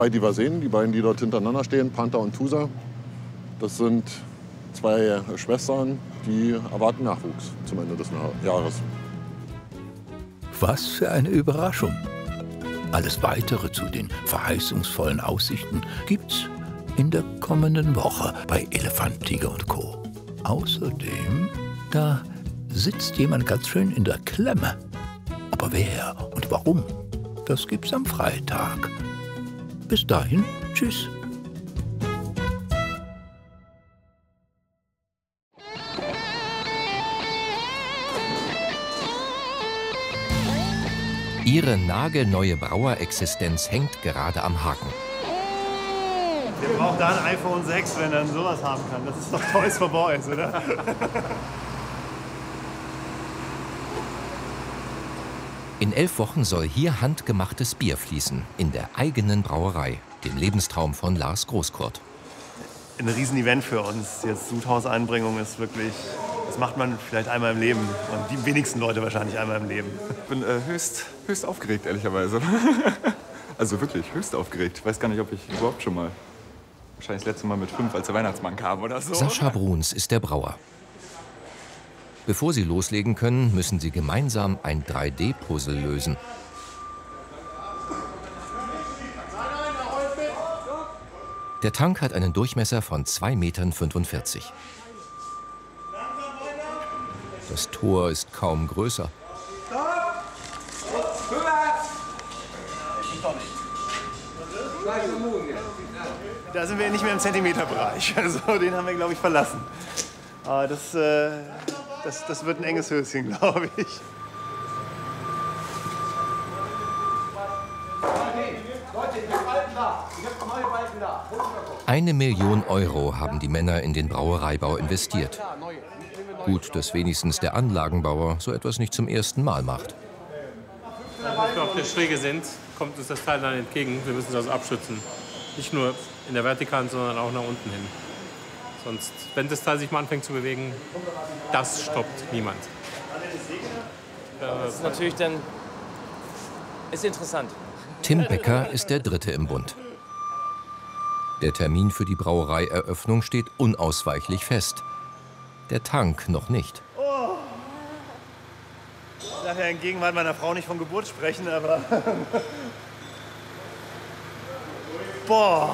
Die wir sehen, die beiden, die dort hintereinander stehen, Panther und Tusa, das sind zwei Schwestern, die erwarten Nachwuchs zum Ende des Jahres. Was für eine Überraschung! Alles Weitere zu den verheißungsvollen Aussichten gibt's in der kommenden Woche bei Elefant, Tiger und Co. Außerdem, da sitzt jemand ganz schön in der Klemme. Aber wer und warum, das gibt's am Freitag. Bis dahin, tschüss. Ihre nagelneue Brauerexistenz hängt gerade am Haken. Der braucht da ein iPhone 6, wenn er dann sowas haben kann. Das ist doch Toys for Boys, oder? In 11 Wochen soll hier handgemachtes Bier fließen, in der eigenen Brauerei, dem Lebenstraum von Lars Großkurt. Ein Riesenevent für uns. Jetzt Sudhaus-Einbringung ist wirklich, das macht man vielleicht einmal im Leben. Und die wenigsten Leute wahrscheinlich einmal im Leben. Ich bin höchst aufgeregt, ehrlicherweise. Also wirklich höchst aufgeregt. Ich weiß gar nicht, ob ich überhaupt schon mal, wahrscheinlich das letzte Mal mit 5, als der Weihnachtsmann kam oder so. Sascha Bruns ist der Brauer. Bevor sie loslegen können, müssen sie gemeinsam ein 3D-Puzzle lösen. Der Tank hat einen Durchmesser von 2,45 Metern. Das Tor ist kaum größer. Da sind wir nicht mehr im Zentimeterbereich. Also den haben wir, glaube ich, verlassen. Aber das wird ein enges Höschen, glaube ich. 1 Million Euro haben die Männer in den Brauereibau investiert. Gut, dass wenigstens der Anlagenbauer so etwas nicht zum ersten Mal macht. Wenn wir auf der Schräge sind, kommt uns das Teil dann entgegen. Wir müssen das abschützen. Nicht nur in der Vertikalen, sondern auch nach unten hin. Sonst, wenn das Teil sich mal anfängt zu bewegen, das stoppt niemand. Das ist natürlich dann ist interessant. Tim Becker ist der Dritte im Bund. Der Termin für die Brauereieröffnung steht unausweichlich fest. Der Tank noch nicht. Oh. Ich darf ja in Gegenwart meiner Frau nicht von Geburt sprechen, aber... Boah.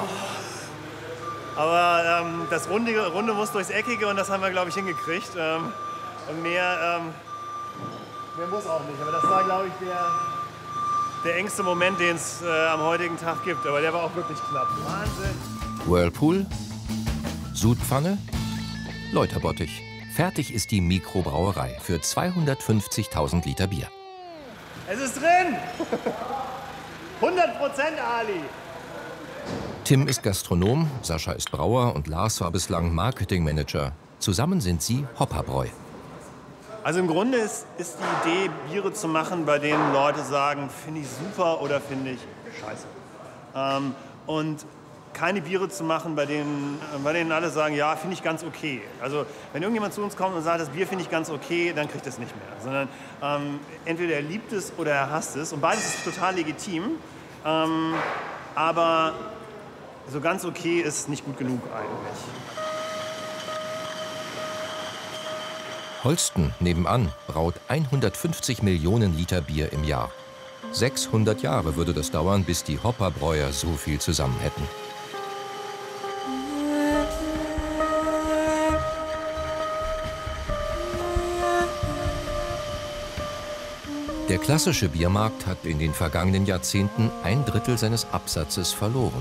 Aber das Runde muss durchs Eckige und das haben wir, glaube ich, hingekriegt. Und mehr muss auch nicht. Aber das war, glaube ich, der engste Moment, den es am heutigen Tag gibt. Aber der war auch wirklich knapp. Wahnsinn. Whirlpool, Sudpfanne, Läuterbottich. Fertig ist die Mikrobrauerei für 250.000 Liter Bier. Es ist drin! 100% Ali! Tim ist Gastronom, Sascha ist Brauer und Lars war bislang Marketingmanager. Zusammen sind sie Hopperbräu. Also im Grunde ist die Idee, Biere zu machen, bei denen Leute sagen, finde ich super oder finde ich scheiße. Und keine Biere zu machen, bei denen alle sagen, ja, finde ich ganz okay. Also wenn irgendjemand zu uns kommt und sagt, das Bier finde ich ganz okay, dann kriegt er es nicht mehr. Sondern entweder er liebt es oder er hasst es. Und beides ist total legitim. Aber so ganz okay ist nicht gut genug eigentlich. Holsten nebenan braut 150 Millionen Liter Bier im Jahr. 600 Jahre würde das dauern, bis die Hopperbräuer so viel zusammen hätten. Der klassische Biermarkt hat in den vergangenen Jahrzehnten 1/3 seines Absatzes verloren.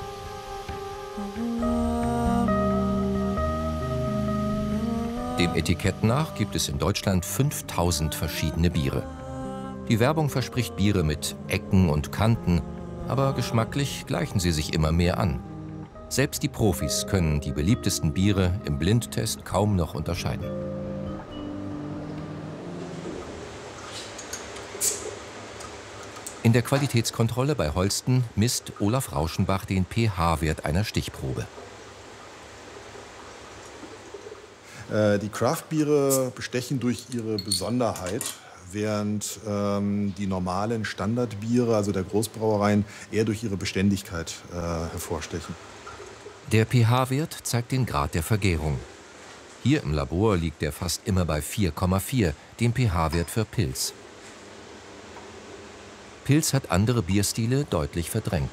Dem Etikett nach gibt es in Deutschland 5000 verschiedene Biere. Die Werbung verspricht Biere mit Ecken und Kanten, aber geschmacklich gleichen sie sich immer mehr an. Selbst die Profis können die beliebtesten Biere im Blindtest kaum noch unterscheiden. In der Qualitätskontrolle bei Holsten misst Olaf Rauschenbach den pH-Wert einer Stichprobe. Die Craft-Biere bestechen durch ihre Besonderheit, während die normalen Standardbiere, also der Großbrauereien, eher durch ihre Beständigkeit hervorstechen. Der pH-Wert zeigt den Grad der Vergärung. Hier im Labor liegt er fast immer bei 4,4, dem pH-Wert für Pils. Pils hat andere Bierstile deutlich verdrängt.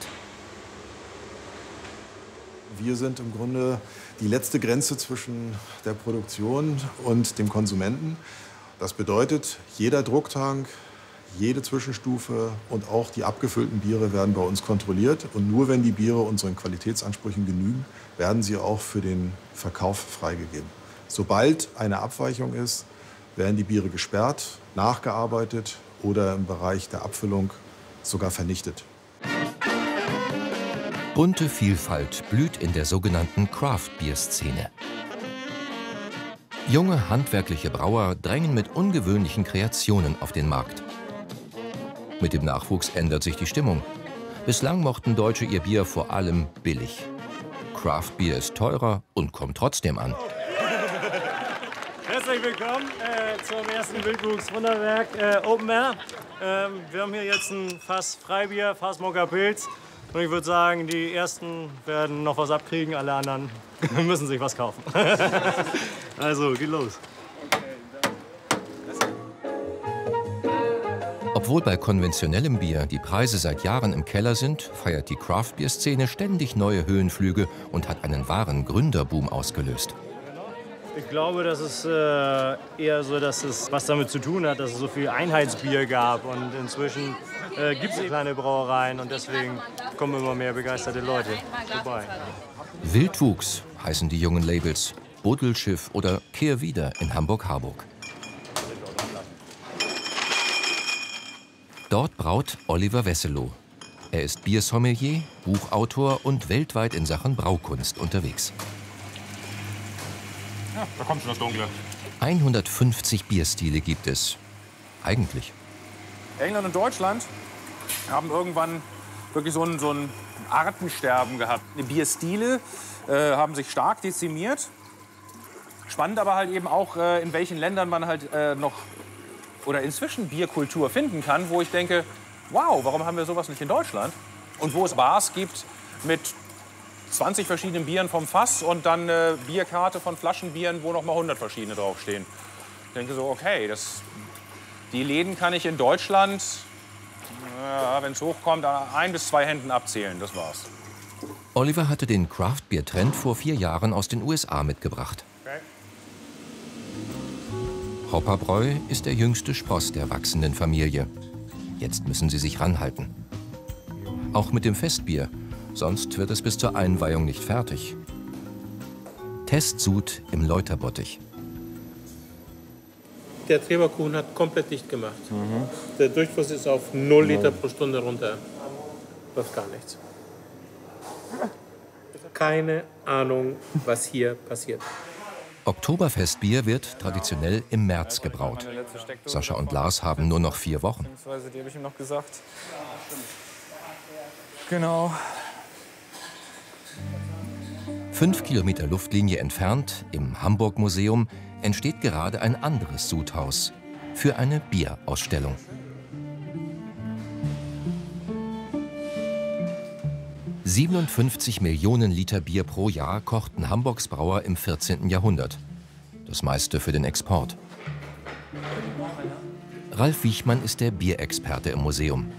Wir sind im Grunde die letzte Grenze zwischen der Produktion und dem Konsumenten. Das bedeutet, jeder Drucktank, jede Zwischenstufe und auch die abgefüllten Biere werden bei uns kontrolliert. Und nur wenn die Biere unseren Qualitätsansprüchen genügen, werden sie auch für den Verkauf freigegeben. Sobald eine Abweichung ist, werden die Biere gesperrt, nachgearbeitet oder im Bereich der Abfüllung sogar vernichtet. Bunte Vielfalt blüht in der sogenannten Craft-Bier-Szene. Junge handwerkliche Brauer drängen mit ungewöhnlichen Kreationen auf den Markt. Mit dem Nachwuchs ändert sich die Stimmung. Bislang mochten Deutsche ihr Bier vor allem billig. Craft-Bier ist teurer und kommt trotzdem an. Herzlich willkommen zum ersten Wildwuchs-Wunderwerk Open Air. Wir haben hier jetzt ein Fass Freibier, Fass Mokka-Pilz. Und ich würde sagen, die Ersten werden noch was abkriegen, alle anderen müssen sich was kaufen. Also, geht los. Obwohl bei konventionellem Bier die Preise seit Jahren im Keller sind, feiert die Craft-Bier-Szene ständig neue Höhenflüge und hat einen wahren Gründerboom ausgelöst. Ich glaube, das ist eher so, dass es was damit zu tun hat, dass es so viel Einheitsbier gab. Und inzwischen gibt es kleine Brauereien und deswegen kommen immer mehr begeisterte Leute vorbei. Wildwuchs heißen die jungen Labels. Buddelschiff oder Kehrwieder in Hamburg-Harburg. Dort braut Oliver Wesselow. Er ist Biersommelier, Buchautor und weltweit in Sachen Braukunst unterwegs. Ja, da kommt schon das Dunkle. 150 Bierstile gibt es. Eigentlich. England und Deutschland haben irgendwann wirklich so ein Artensterben gehabt. Die Bierstile haben sich stark dezimiert. Spannend aber halt eben auch, in welchen Ländern man halt noch oder inzwischen Bierkultur finden kann, wo ich denke, wow, warum haben wir sowas nicht in Deutschland? Und wo es Bars gibt mit 20 verschiedenen Bieren vom Fass und dann eine Bierkarte von Flaschenbieren, wo noch mal 100 verschiedene draufstehen. Ich denke so, okay, die Läden kann ich in Deutschland, wenn es hochkommt, 1 bis 2 Händen abzählen, das war's. Oliver hatte den Craft-Bier-Trend vor 4 Jahren aus den USA mitgebracht. Hopperbräu ist der jüngste Spross der wachsenden Familie. Jetzt müssen sie sich ranhalten. Auch mit dem Festbier, sonst wird es bis zur Einweihung nicht fertig. Testsud im Läuterbottich. Der Treberkuchen hat komplett dicht gemacht. Der Durchfluss ist auf 0 Liter pro Stunde runter. Läuft gar nichts. Keine Ahnung, was hier passiert. Oktoberfestbier wird traditionell im März gebraut. Sascha und Lars haben nur noch 4 Wochen. Die habe ich ihm noch gesagt. Genau. 5 Kilometer Luftlinie entfernt, im Hamburg-Museum, entsteht gerade ein anderes Sudhaus für eine Bierausstellung. ...57 Millionen Liter Bier pro Jahr kochten Hamburgs Brauer im 14. Jahrhundert. Das meiste für den Export. Ralf Wiechmann ist der Bierexperte im Museum.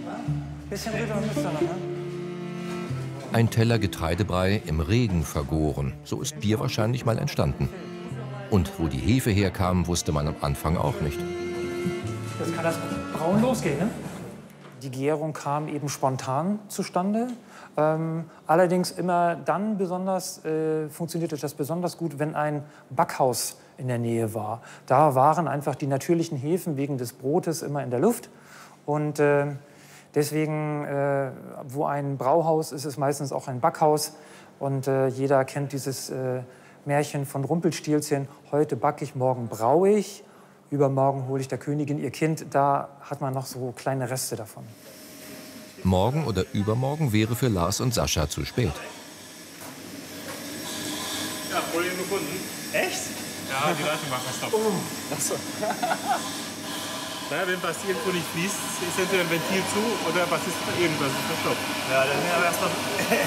Ein Teller Getreidebrei im Regen vergoren. So ist Bier wahrscheinlich mal entstanden. Und wo die Hefe herkam, wusste man am Anfang auch nicht. Jetzt kann das Brauen losgehen, ne? Die Gärung kam eben spontan zustande. Allerdings immer dann funktionierte das besonders gut, wenn ein Backhaus in der Nähe war. Da waren einfach die natürlichen Hefen wegen des Brotes immer in der Luft. Und deswegen, wo ein Brauhaus ist, ist meistens auch ein Backhaus. Und jeder kennt dieses Märchen von Rumpelstilzchen. Heute backe ich, morgen braue ich. Übermorgen hole ich der Königin ihr Kind. Da hat man noch so kleine Reste davon. Morgen oder übermorgen wäre für Lars und Sascha zu spät. Ja, Problem gefunden. Echt? Ja, die Leitung war verstopft. Achso. Na, wenn was irgendwo nicht fließt, ist entweder ein Ventil zu oder was ist irgendwas ist verstopft. Ja, dann müssen wir aber erstmal